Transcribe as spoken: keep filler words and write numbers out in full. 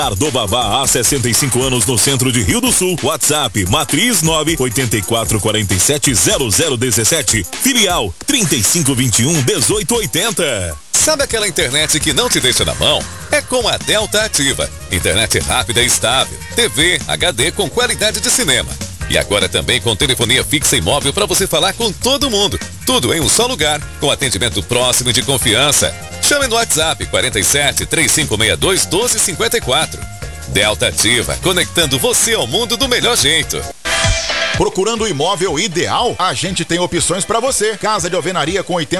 Do Babá há sessenta e cinco anos no centro de Rio do Sul. WhatsApp Matriz nove oito quatro quatro sete zero zero um sete. Filial trinta e cinco vinte e um dezoito oitenta. Sabe aquela internet que não te deixa na mão? É com a Delta Ativa. Internet rápida e estável. T V, H D com qualidade de cinema. E agora também com telefonia fixa e móvel para você falar com todo mundo. Tudo em um só lugar, com atendimento próximo e de confiança. Chame no WhatsApp quarenta e sete, três cinco seis dois, um dois cinco quatro. Delta Ativa, conectando você ao mundo do melhor jeito. Procurando o imóvel ideal? A gente tem opções para você. Casa de alvenaria com oitenta